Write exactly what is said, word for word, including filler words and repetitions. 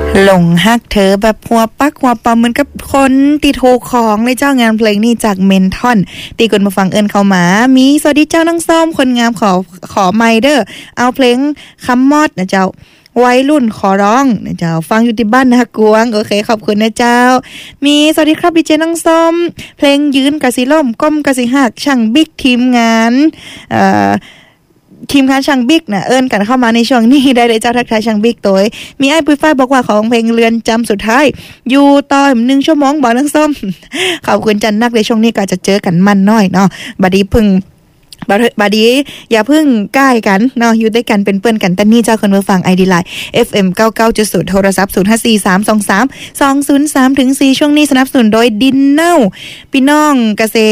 หลงฮักเธอแบบหัวปักหัวปอมเหมือนกับคนตีโทของในเจ้างานเพลงนี้จากเมนทอนตีกนมาฟังเอิญเข้ามามีสวัสดีเจ้าน้องส้มคนงามขอขอไมเดอร์เอาเพลงคำมอดนะเจ้าวัยรุ่นขอร้องนะเจ้าฟังอยู่ที่บ้านนะกวงโอเคขอบคุณนะเจ้ามีสวัสดีครับดีเจน้องส้มเพลงยืนกะสิล่มก้มกะสิหักช่างบิ๊กทีมงานเอ่อทีมงานช่างบิ๊กนะเอิ้นกันเข้ามาในช่วงนี้ได้เลยเจ้าทักทายช่างบิ๊กตัวมีไอ้ปุ้ยฝ้ายบอกว่าของเพลงเรือนจำสุดท้ายอยู่ต่อหนึ่งชั่วโมงบอกน้องส้มขอบคุณจันนักในช่วงนี้ก็จะเจอกันมันน้อยเนาะบัดนี้พึ่งบาดีอย่าเพิ่งใกล้กันเนาะอยู่ด้วยกันเป็นเพื่อนกันแต่นี่เจ้าคนมือฟัง ไอ ดี ไลน์ เอฟ เอ็ม เก้าสิบเก้าจุดศูนย์ โทรศัพท์ศูนย์ ห้า สี่ สาม สอง สาม สอง ศูนย์ สาม ถึง สี่ช่วงนี้สนับสนุนโดยดินเน่าพี่น้องเกษตร